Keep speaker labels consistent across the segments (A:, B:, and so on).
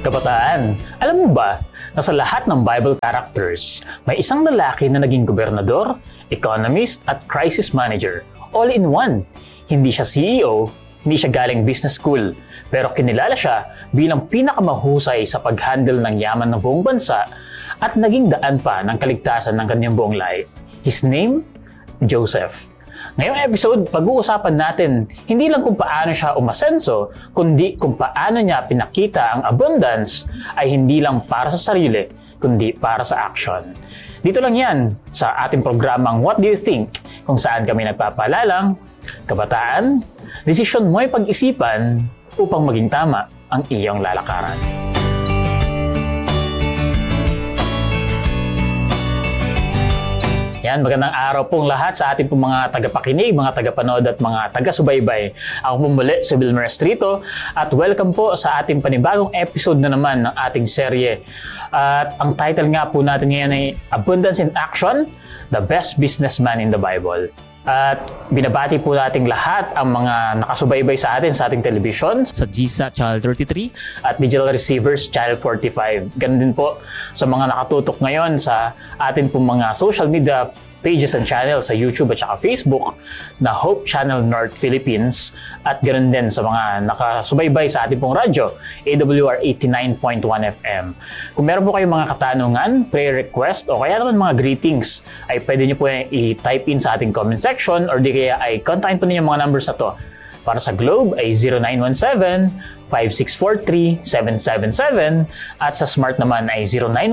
A: Kabataan, alam mo ba na sa lahat ng Bible characters, may isang lalaki na naging gobernador, economist at crisis manager, all in one. Hindi siya CEO, hindi siya galing business school, pero kinilala siya bilang pinakamahusay sa pag-handle ng yaman ng buong bansa at naging daan pa ng kaligtasan ng kanyang buong lahi. His name? Joseph. Ngayong episode, pag-uusapan natin hindi lang kung paano siya umasenso, kundi kung paano niya pinakita ang abundance ay hindi lang para sa sarili, kundi para sa action. Dito lang yan sa ating programang What Do You Think? Kung saan kami nagpapalalang, kabataan, desisyon mo ay pag-isipan upang maging tama ang iyong lalakaran. Yan, magandang araw pong lahat sa ating pong mga tagapakinig, mga tagapanood at mga taga-subaybay. Ako po muli si Vilmer Estrito at welcome po sa ating panibagong episode na naman ng ating serye. At ang title nga po natin ngayon ay Abundance in Action, The Best Businessman in the Bible. At binabati po nating lahat ang mga nakasubaybay sa ating television
B: sa GSA Channel 33
A: at digital receivers Channel 45. Ganun din po sa mga nakatutok ngayon sa atin pong mga social media pages and channels sa YouTube at saka Facebook na Hope Channel North Philippines at ganoon din sa mga nakasubaybay sa ating pong radyo AWR 89.1 FM. Kung meron po kayong mga katanungan, prayer request o kaya naman mga greetings ay pwede nyo po i-type in sa ating comment section or di kaya ay kontakin po ninyo mga numbers na to. Para sa Globe ay 0917-5643-777 at sa Smart naman ay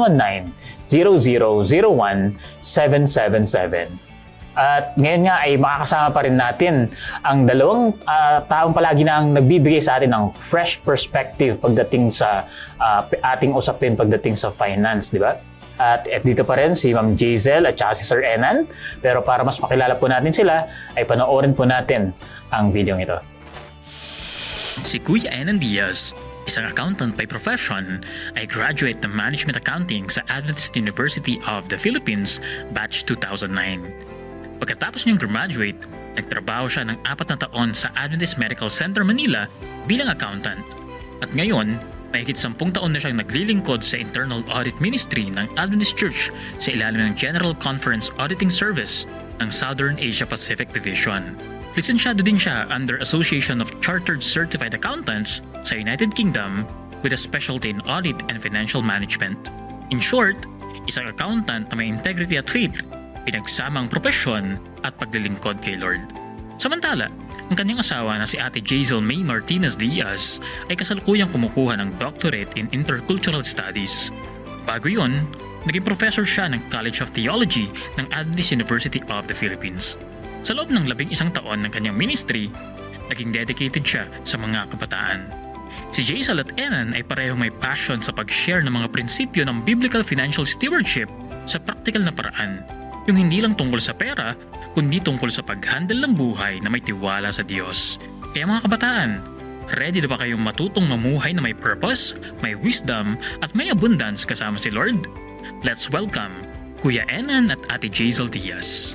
A: 0919-0001-777. At ngayon nga ay makakasama pa rin natin ang dalawang taong palagi na nagbibigay sa atin ng fresh perspective pagdating sa ating usapin pagdating sa finance, di ba? At dito pa rin si Ma'am Jazel at saka si Sir Enan. Pero para mas makilala po natin sila, ay panoorin po natin ang video ito.
C: Si Kuya Enan Diaz, isang accountant by profession, ay graduate ng Management Accounting sa Adventist University of the Philippines, batch 2009. Pagkatapos niyang graduate, nagtrabaho siya ng 4 na taon sa Adventist Medical Center Manila bilang accountant. At ngayon, mahigit 10 taon na siyang naglilingkod sa Internal Audit Ministry ng Adventist Church sa ilalim ng General Conference Auditing Service ng Southern Asia Pacific Division. Lisensyado din siya under Association of Chartered Certified Accountants sa United Kingdom with a specialty in audit and financial management. In short, isang accountant na may integrity at faith, pinagsamang propesyon at paglilingkod kay Lord. Samantala, ang kanyang asawa na si Ate Jazel May Martinez Diaz ay kasalukuyang kumukuha ng doctorate in intercultural studies. Bago yun, naging professor siya ng College of Theology ng Adventist University of the Philippines. Sa loob ng 11 taon ng kanyang ministry, naging dedicated siya sa mga kabataan. Si Jazel at Enan ay parehong may passion sa pag-share ng mga prinsipyo ng biblical financial stewardship sa praktikal na paraan, yung hindi lang tungkol sa pera, kundi tungkol sa pag-handle ng buhay na may tiwala sa Diyos. Kaya mga kabataan, ready na ba kayong matutong mamuhay na may purpose, may wisdom, at may abundance kasama si Lord? Let's welcome Kuya Enan at Ate Jazel Diaz.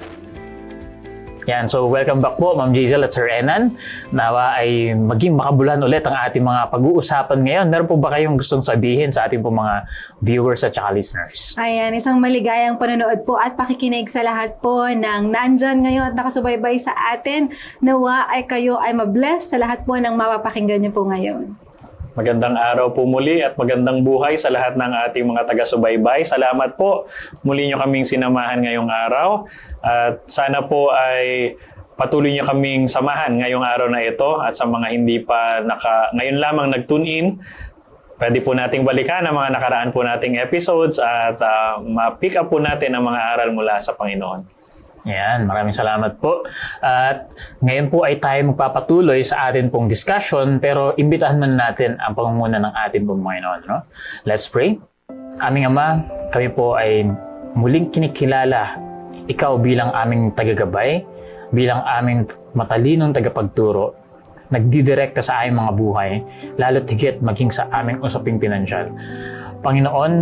A: Yan, so welcome back po Ma'am Jazel at Sir Enan. Nawa ay maging makabuluhan ulit ang ating mga pag-uusapan ngayon. Meron po ba kayong gustong sabihin sa ating po mga viewers at saka listeners?
D: Ayan, isang maligayang panonood po at pakikinig sa lahat po ng nandyan ngayon at nakasubaybay sa atin. Nawa ay kayo ay mabless sa lahat po ng mapapakinggan niyo po ngayon.
E: Magandang araw po muli at magandang buhay sa lahat ng ating mga taga-subaybay. Salamat po. Muli nyo kaming sinamahan ngayong araw. At sana po ay patuloy nyo kaming samahan ngayong araw na ito. At sa mga hindi pa ngayon lamang nag-tune in, pwede po nating balikan ang mga nakaraan po nating episodes at ma-pick up po natin ang mga aral mula sa Panginoon.
A: Yan, maraming salamat po. At ngayon po ay tayo magpapatuloy sa atin pong discussion pero imbitahan man natin ang pangunguna ng ating pong Panginoon. No? Let's pray. Aming Ama, kami po ay muling kinikilala ikaw bilang aming tagagabay, bilang aming matalinong tagapagturo, nagdidirekta sa aming mga buhay, lalo't higit maging sa aming usaping pinansyal. Panginoon,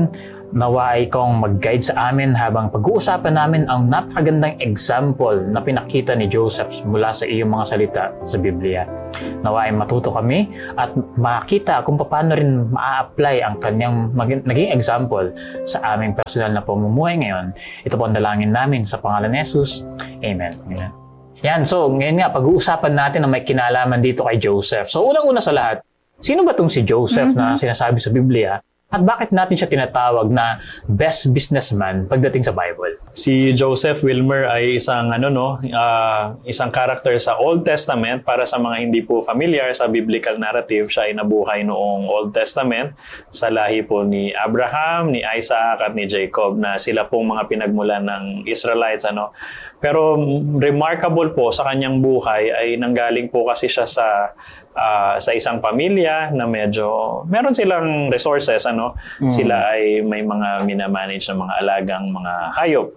A: Nawa ay ikaw mag-guide sa amin habang pag-uusapan namin ang napakagandang example na pinakita ni Joseph mula sa iyong mga salita sa Biblia. Nawa ay matuto kami at makita kung paano rin maa-apply ang kanyang naging example sa aming personal na pamumuhay ngayon. Ito po ang dalangin namin sa pangalan ni Jesus. Amen. Amen. Yan, so ngayon nga, pag-uusapan natin na may kinalaman dito kay Joseph. So unang-una sa lahat, sino ba itong si Joseph na sinasabi sa Biblia? At bakit natin siya tinatawag na best businessman pagdating sa Bible?
E: Si Joseph Wilmer ay isang isang character sa Old Testament. Para sa mga hindi po familiar sa biblical narrative, siya ay nabuhay noong Old Testament sa lahi po ni Abraham, ni Isaac at ni Jacob, na sila pong mga pinagmulan ng Israelites. Pero remarkable po sa kanyang buhay ay nanggaling po kasi siya sa isang pamilya na medyo meron silang resources. Sila ay may mga minamanage na mga alagang mga hayop.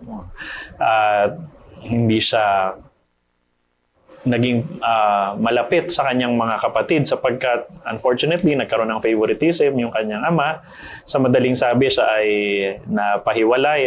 E: Hindi siya naging malapit sa kanyang mga kapatid sapagkat unfortunately nagkaroon ng favoritism yung kanyang ama. Sa madaling sabi, siya ay napahiwalay,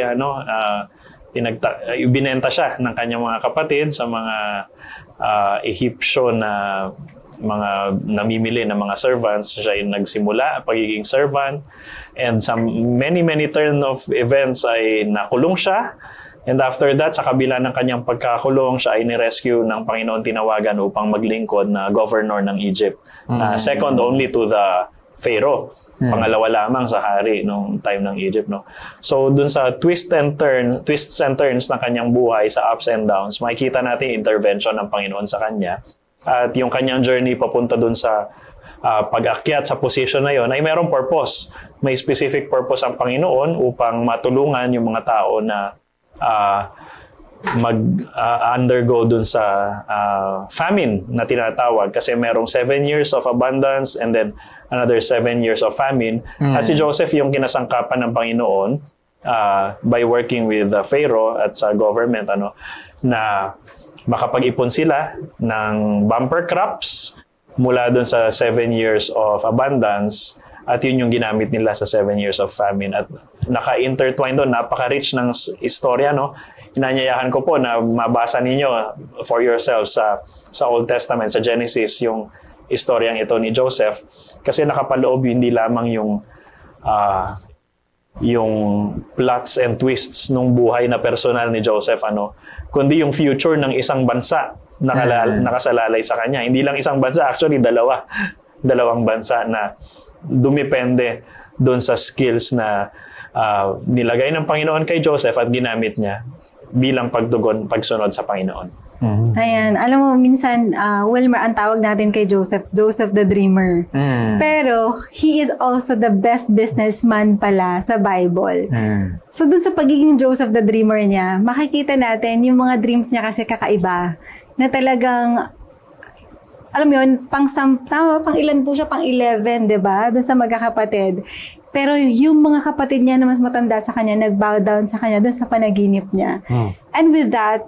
E: ibinenta siya ng kanyang mga kapatid sa mga Egyptian na mga namimili ng mga servants. Siya ay nagsimula pagiging servant, and sa many turn of events ay nakulong siya. And after that, sa kabila ng kanyang pagkakulong, siya ay ni-rescue ng Panginoon, tinawagan upang maglingkod na governor ng Egypt. Second only to the Pharaoh. Pangalawa lamang sa hari nung time ng Egypt. So dun sa twists and turns ng kanyang buhay, sa ups and downs, makikita natin intervention ng Panginoon sa kanya. At yung kanyang journey papunta dun sa pag-akyat sa position na yon ay merong purpose. May specific purpose ang Panginoon upang matulungan yung mga tao na mag-undergo dun sa famine na tinatawag. Kasi merong 7 years of abundance and then another 7 years of famine. At si Joseph yung kinasangkapan ng Panginoon by working with the Pharaoh at sa government na makapag-ipon sila ng bumper crops mula dun sa 7 years of abundance, at yun yung ginamit nila sa 7 years of famine. At naka-intertwine doon, napaka-rich ng istorya. Inanyayahan ko po na mabasa ninyo for yourselves sa Old Testament, sa Genesis, yung istoryang ito ni Joseph, kasi nakapaloob hindi lamang yung plots and twists nung buhay na personal ni Joseph, kundi yung future ng isang bansa nakasalalay sa kanya. Hindi lang isang bansa, actually dalawang bansa na dumepende doon sa skills na nilagay ng Panginoon kay Joseph at ginamit niya bilang pagsunod sa Panginoon.
D: Ayan, alam mo, minsan, Wilmer, ang tawag natin kay Joseph the Dreamer. Pero, he is also the best businessman pala sa Bible. So, dun sa pagiging Joseph the Dreamer niya, makikita natin yung mga dreams niya kasi kakaiba. Na talagang, alam mo yun, pang ilan po siya, pang 11, diba? Dun sa magkakapatid. Pero yung mga kapatid niya na mas matanda sa kanya, nag-bow down sa kanya doon sa panaginip niya. And with that,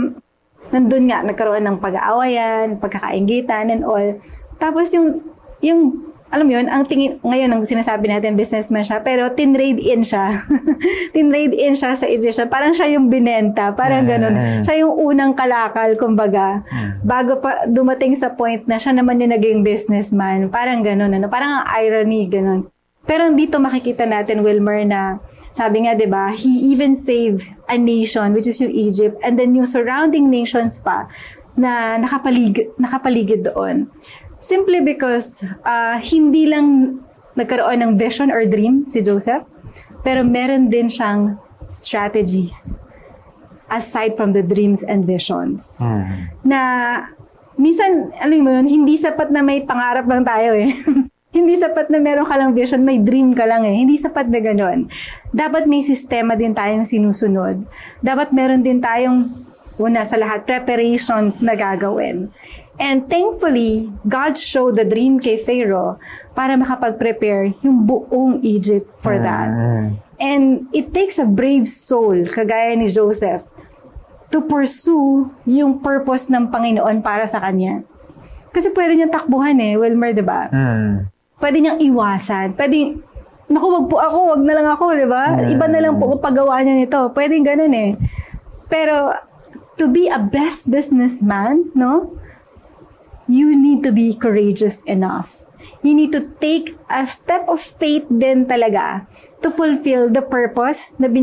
D: nandun nga, nagkaroon ng pag-aawayan, pagkakainggitan, and all. Tapos yung alam mo yun, ang tingin, ngayon, ang sinasabi natin, businessman siya, pero tinrade in siya. Tinrade in siya sa Egyptian. Parang siya yung binenta, parang ganun. Siya yung unang kalakal, kumbaga. Bago pa dumating sa point na siya naman yung naging businessman. Parang ganun, parang ang irony, ganun. Pero dito makikita natin, Wilmer, na sabi nga, diba, he even saved a nation, which is yung Egypt, and then yung surrounding nations pa na nakapaligid doon. Simply because hindi lang nagkaroon ng vision or dream si Joseph, pero meron din siyang strategies aside from the dreams and visions. Na minsan, alam mo yun, hindi sapat na may pangarap lang tayo eh. Hindi sapat na meron ka lang vision, may dream ka lang eh. Hindi sapat na gano'n. Dapat may sistema din tayong sinusunod. Dapat meron din tayong, una sa lahat, preparations na gagawin. And thankfully, God showed the dream kay Pharaoh para makapag-prepare yung buong Egypt for that. And it takes a brave soul, kagaya ni Joseph, to pursue yung purpose ng Panginoon para sa kanya. Kasi pwede niyang takbuhan eh, Wilmer, diba? Pwede niyang iwasan. Pwede, naku, wag na lang ako, di ba? Iba na lang po paggawa niya nito. Pwedeng ganun eh. Pero, to be a best businessman, no? You need to be courageous enough. You need to take a step of faith din talaga to fulfill the purpose na